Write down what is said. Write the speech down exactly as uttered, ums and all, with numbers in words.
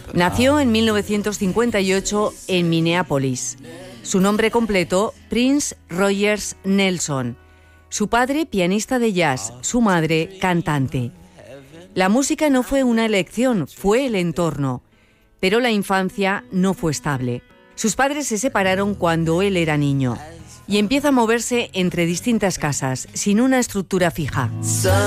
Nació en mil novecientos cincuenta y ocho en Minneapolis. Su nombre completo, Prince Rogers Nelson. Su padre, pianista de jazz, su madre, cantante. La música no fue una elección, fue el entorno. Pero la infancia no fue estable. Sus padres se separaron cuando él era niño y empieza a moverse entre distintas casas, sin una estructura fija.